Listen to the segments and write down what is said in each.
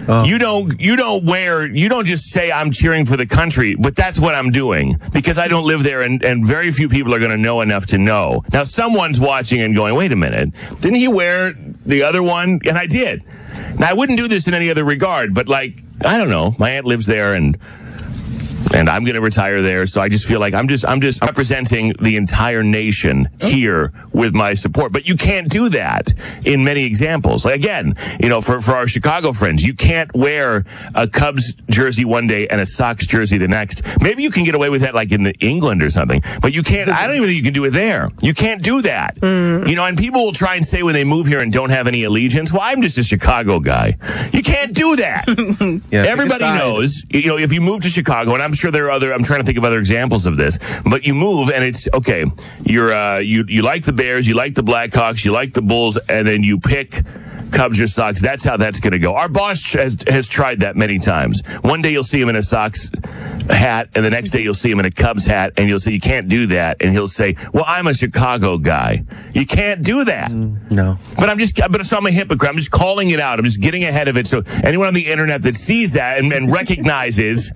You don't just say I'm cheering for the country, but that's what I'm doing because I don't live there and very few people are going to know enough to know. Now someone's watching and going, wait a minute, didn't he wear the other one? And I did. Now I wouldn't do this in any other regard, but like, I don't know, my aunt lives there and I'm going to retire there, so I just feel like I'm just representing the entire nation here with my support. But you can't do that in many examples. Like again, for our Chicago friends, you can't wear a Cubs jersey one day and a Sox jersey the next. Maybe you can get away with that like in England or something, but you can't. I don't even think you can do it there. You can't do that. And people will try and say when they move here and don't have any allegiance, well, I'm just a Chicago guy. You can't do that. Everybody knows, if you move to Chicago, and I'm sure there are I'm trying to think of other examples of this, but you move and it's okay. You like the Bears, you like the Blackhawks, you like the Bulls, and then you pick Cubs or Sox. That's how that's going to go. Our boss has tried that many times. One day you'll see him in a Sox hat, and the next day you'll see him in a Cubs hat, and you'll say, you can't do that. And he'll say, well, I'm a Chicago guy. You can't do that. No. But so I'm a hypocrite. I'm just calling it out. I'm just getting ahead of it. So anyone on the internet that sees that and recognizes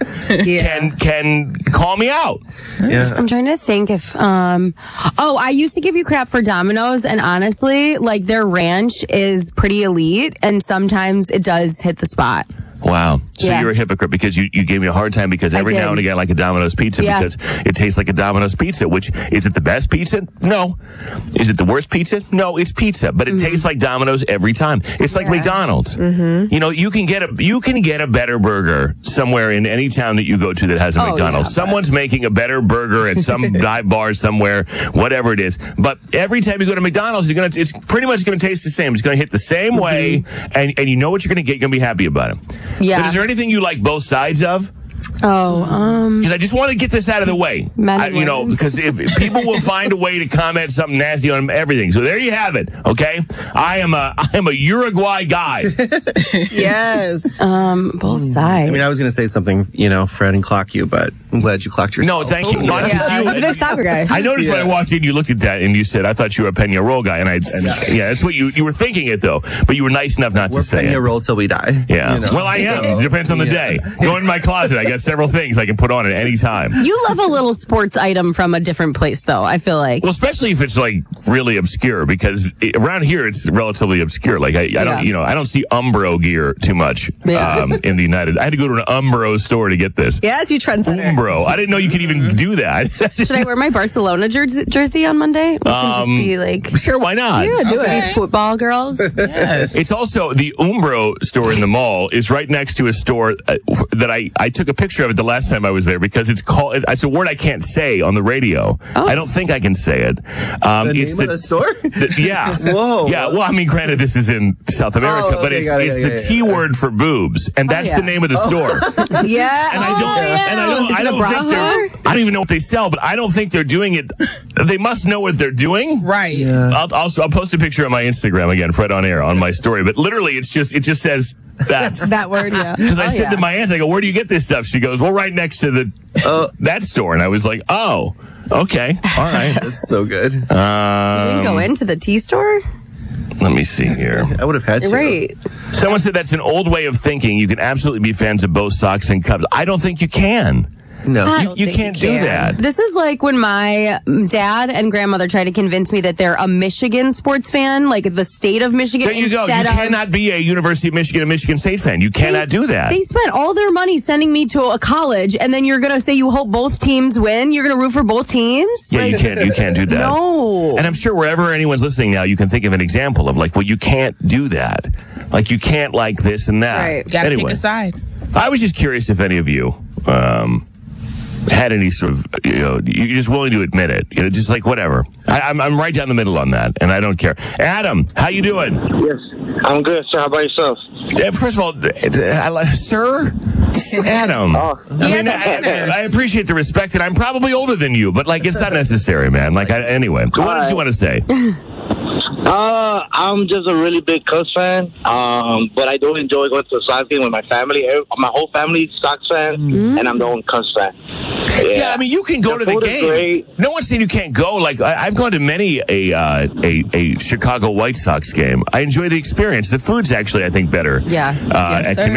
can call me out. Yeah. I'm trying to think if, I used to give you crap for Domino's, and honestly, like their ranch is pretty elite, and sometimes it does hit the spot. Wow. So you're a hypocrite because you gave me a hard time because every now and again I like a Domino's pizza because it tastes like a Domino's pizza, which is it the best pizza? No. Is it the worst pizza? No, it's pizza, but it tastes like Domino's every time. It's like McDonald's. You can get a better burger somewhere in any town that you go to that has a McDonald's. Someone's making a better burger at some dive bar somewhere, whatever it is. But every time you go to McDonald's, it's pretty much going to taste the same. It's going to hit the same way, and you know what you're going to get. You're going to be happy about it. Yeah. But is there anything you like both sides of? Because I just want to get this out of the way. Because if people will find a way to comment something nasty on everything. So there you have it. Okay, I am a Uruguay guy. Yes. Both sides. I mean, I was going to say something, Fred, and clock you, but I'm glad you clocked yourself. No, thank you. Not because you. He's a big soccer guy. I noticed when I walked in, you looked at that and you said, "I thought you were a Peñarol guy," and that's what you were thinking it though. But you were nice enough not to say it. Peñarol till we die. Yeah. Well, I am. Depends on the day. Go in my closet. I got several things I can put on at any time. You love a little sports item from a different place, though, I feel like. Well, especially if it's like really obscure, because around here it's relatively obscure. Like I don't see Umbro gear too much in the United. I had to go to an Umbro store to get this. Yes, you trendsetter. Umbro. I didn't know you could even do that. Should I wear my Barcelona jersey on Monday? We can just be like, sure, why not? Yeah, do it. Football girls. Yes. It's also the Umbro store in the mall is right next to a store that I took a picture of it the last time I was there because it's a word I can't say on the radio. I don't think I can say it. The name of the store? Yeah. Whoa. Yeah. Well, I mean, granted, this is in South America, but it's the T word for boobs, and that's the name of the store. Yeah. And I don't even know what they sell, but I don't think they're doing it. They must know what they're doing. Right. Yeah. I'll post a picture on my Instagram again, Fred on Air, on my story, but literally it just says that word, yeah. Because I said to my aunt, I go, where do you get this stuff? She goes, well, right next to that store. And I was like, oh, okay. All right. That's so good. You didn't go into the tea store? Let me see here. I would have had to. Right. Someone said that's an old way of thinking. You can absolutely be fans of both Sox and Cubs. I don't think you can. No. You can't do that. This is like when my dad and grandmother tried to convince me that they're a Michigan sports fan, like the state of Michigan. There you go. You cannot be a University of Michigan and Michigan State fan. You cannot do that. They spent all their money sending me to a college, and then you're going to say you hope both teams win? You're going to root for both teams? Yeah, you can't do that. No. And I'm sure wherever anyone's listening now, you can think of an example of like, well, you can't do that. Like, you can't like this and that. Right. Gotta pick a side. I was just curious if any of you had any sort of, you're just willing to admit it. Just like whatever. I'm right down the middle on that, and I don't care. Adam, how you doing? Yes, I'm good, sir. How about yourself? First of all, sir? Adam. I appreciate the respect, and I'm probably older than you, but like, it's not necessary, man. Like, anyway, what did you want to say? I'm just a really big Cubs fan, but I do enjoy going to the Sox game with my family. My whole family's Sox fan, and I'm the only Cubs fan. Yeah, I mean, you can go to the game. Great. No one's saying you can't go. Like, I've gone to many a Chicago White Sox game. I enjoy the experience. The food's actually, I think, better. Yeah. At